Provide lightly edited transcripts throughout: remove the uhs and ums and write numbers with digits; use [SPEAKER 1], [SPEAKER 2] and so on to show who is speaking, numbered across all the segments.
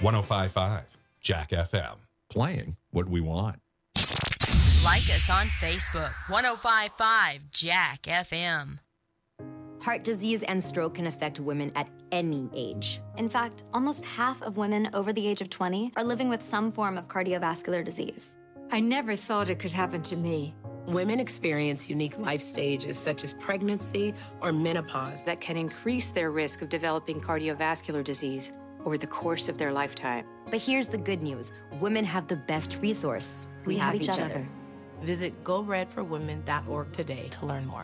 [SPEAKER 1] 1055 Jack FM. Playing what we want.
[SPEAKER 2] Like us on Facebook, 1055 Jack FM.
[SPEAKER 3] Heart disease and stroke can affect women at any age.
[SPEAKER 4] In fact, almost half of women over the age of 20 are living with some form of cardiovascular disease.
[SPEAKER 5] I never thought it could happen to me.
[SPEAKER 6] Women experience unique life stages such as pregnancy or menopause
[SPEAKER 5] That can increase their risk of developing cardiovascular disease over the course of their lifetime.
[SPEAKER 3] But here's the good news. Women have the best resource.
[SPEAKER 4] We have each other.
[SPEAKER 6] Visit goredforwomen.org today to learn more.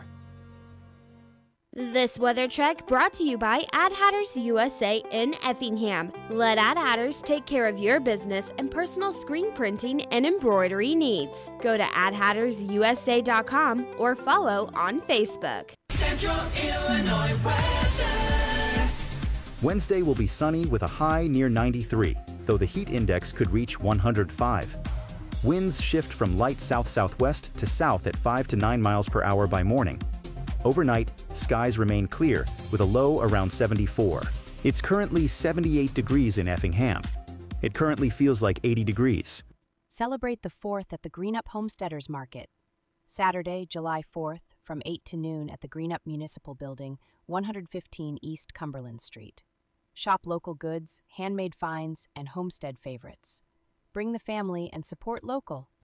[SPEAKER 7] This weather check brought to you by Ad Hatters USA in Effingham. Let Ad Hatters take care of your business and personal screen printing and embroidery needs. Go to adhattersusa.com or follow on Facebook.
[SPEAKER 8] Central Illinois weather.
[SPEAKER 9] Wednesday will be sunny with a high near 93, though the heat index could reach 105. Winds shift from light south-southwest to south at 5 to 9 miles per hour by morning. Overnight, skies remain clear with a low around 74. It's currently 78 degrees in Effingham. It currently feels like 80 degrees.
[SPEAKER 10] Celebrate the 4th at the Greenup Homesteaders Market. Saturday, July 4th, from 8 to noon at the Greenup Municipal Building, 115 East Cumberland Street. Shop local goods, handmade finds, and homestead favorites. Bring the family and support local.